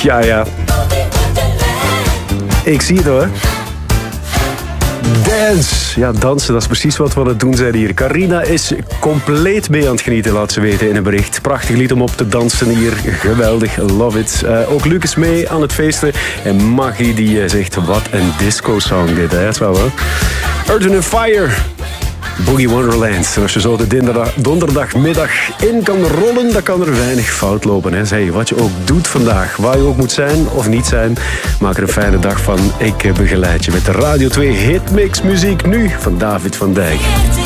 Ja. Ik zie het hoor. Dance. Ja, dansen, dat is precies wat we aan het doen zijn hier. Carina is compleet mee aan het genieten, laat ze weten in een bericht. Prachtig lied om op te dansen hier. Geweldig, love it. Ook Luc is mee aan het feesten. En Maggie die zegt, wat een disco-song dit, hè. Dat is wel wel. Earth and Fire. Boogie Wonderland. En als je zo de donderdagmiddag in kan rollen, dan kan er weinig fout lopen. Hè. Zeg, wat je ook doet vandaag, waar je ook moet zijn of niet zijn, maak er een fijne dag van. Ik begeleid je met de Radio 2 Hitmix muziek nu van David van Dijk.